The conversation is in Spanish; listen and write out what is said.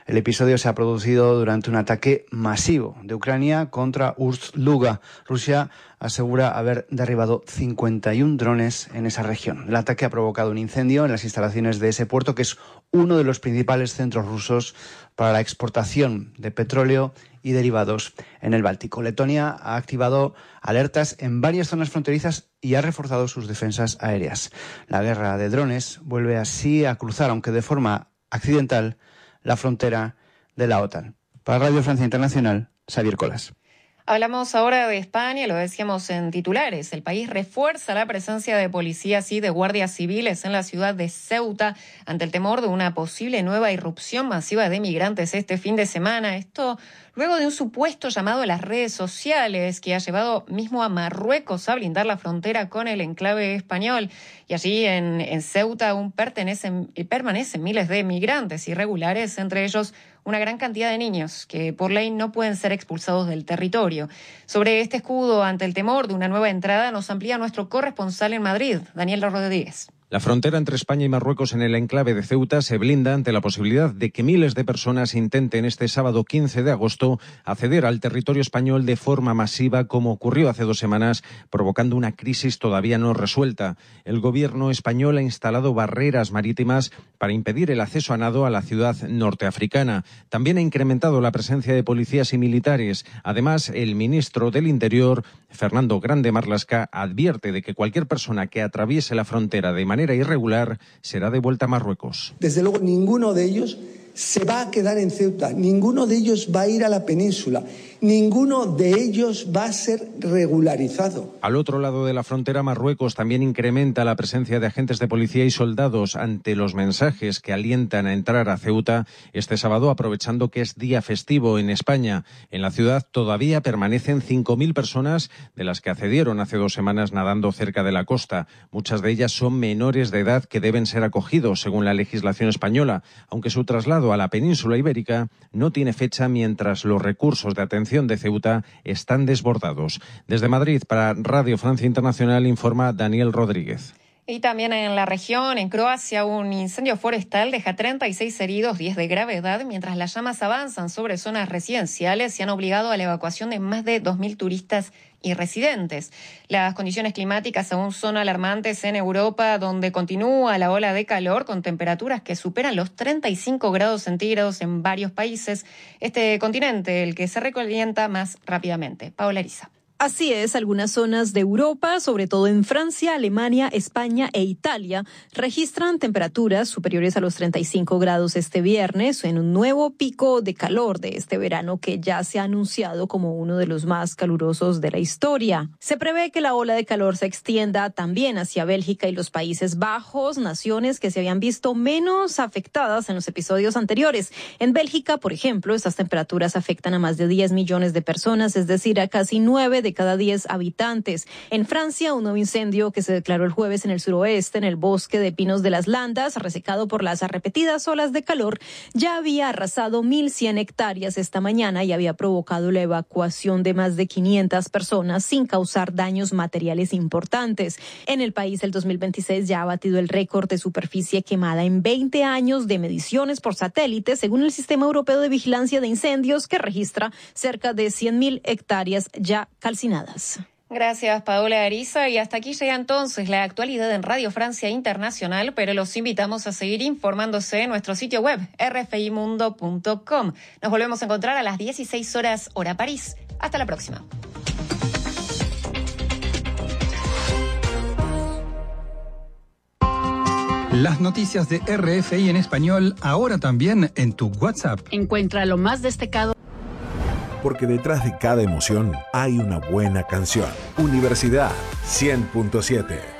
El episodio se ha producido durante un ataque masivo de Ucrania contra Ust-Luga. Rusia asegura haber derribado 51 drones en esa región. El ataque ha provocado un incendio en las instalaciones de ese puerto, que es uno de los principales centros rusos para la exportación de petróleo y derivados en el Báltico. Letonia ha activado alertas en varias zonas fronterizas y ha reforzado sus defensas aéreas. La guerra de drones vuelve así a cruzar, aunque de forma accidental, la frontera de la OTAN. Para Radio Francia Internacional, Xavier Colas. Hablamos ahora de España, lo decíamos en titulares. El país refuerza la presencia de policías y de guardias civiles en la ciudad de Ceuta ante el temor de una posible nueva irrupción masiva de migrantes este fin de semana. Esto luego de un supuesto llamado a las redes sociales que ha llevado mismo a Marruecos a blindar la frontera con el enclave español. Y allí en Ceuta aún permanecen miles de migrantes irregulares, entre ellos una gran cantidad de niños que por ley no pueden ser expulsados del territorio. Sobre este escudo ante el temor de una nueva entrada nos amplía nuestro corresponsal en Madrid, Daniel Rodríguez. La frontera entre España y Marruecos en el enclave de Ceuta se blinda ante la posibilidad de que miles de personas intenten este sábado 15 de agosto acceder al territorio español de forma masiva, como ocurrió hace 2 semanas, provocando una crisis todavía no resuelta. El gobierno español ha instalado barreras marítimas para impedir el acceso a nado a la ciudad norteafricana. También ha incrementado la presencia de policías y militares. Además, el ministro del Interior, Fernando Grande Marlaska, advierte de que cualquier persona que atraviese la frontera de manera irregular será devuelta a Marruecos. Desde luego, ninguno de ellos se va a quedar en Ceuta, ninguno de ellos va a ir a la península, ninguno de ellos va a ser regularizado. Al otro lado de la frontera, Marruecos también incrementa la presencia de agentes de policía y soldados ante los mensajes que alientan a entrar a Ceuta este sábado, aprovechando que es día festivo en España. En la ciudad todavía permanecen 5.000 personas, de las que accedieron hace 2 semanas nadando cerca de la costa. Muchas de ellas son menores de edad que deben ser acogidos según la legislación española, aunque su traslado a la península ibérica no tiene fecha mientras los recursos de atención de Ceuta están desbordados. Desde Madrid, para Radio Francia Internacional, informa Daniel Rodríguez. Y también en la región, en Croacia, un incendio forestal deja 36 heridos, 10 de gravedad, mientras las llamas avanzan sobre zonas residenciales y han obligado a la evacuación de más de 2.000 turistas y residentes. Las condiciones climáticas aún son alarmantes en Europa, donde continúa la ola de calor con temperaturas que superan los 35 grados centígrados en varios países. Este continente, el que se recalienta más rápidamente. Paola Ariza. Así es, algunas zonas de Europa, sobre todo en Francia, Alemania, España e Italia, registran temperaturas superiores a los 35 grados este viernes, en un nuevo pico de calor de este verano que ya se ha anunciado como uno de los más calurosos de la historia. Se prevé que la ola de calor se extienda también hacia Bélgica y los Países Bajos, naciones que se habían visto menos afectadas en los episodios anteriores. En Bélgica, por ejemplo, estas temperaturas afectan a más de 10 millones de personas, es decir, a casi 9 de cada 10 habitantes. En Francia, un nuevo incendio que se declaró el jueves en el suroeste, en el bosque de pinos de las Landas, resecado por las repetidas olas de calor, ya había arrasado 1.100 hectáreas esta mañana y había provocado la evacuación de más de 500 personas sin causar daños materiales importantes. En el país, el 2026 ya ha batido el récord de superficie quemada en 20 años de mediciones por satélite, según el Sistema Europeo de Vigilancia de Incendios, que registra cerca de 100.000 hectáreas ya calcinadas. Gracias, Paola Ariza. Y hasta aquí llega entonces la actualidad en Radio Francia Internacional, pero los invitamos a seguir informándose en nuestro sitio web, rfimundo.com. Nos volvemos a encontrar a las 16 horas, hora París. Hasta la próxima. Las noticias de RFI en español, ahora también en tu WhatsApp. Encuentra lo más destacado. Porque detrás de cada emoción hay una buena canción. Universidad 100.7.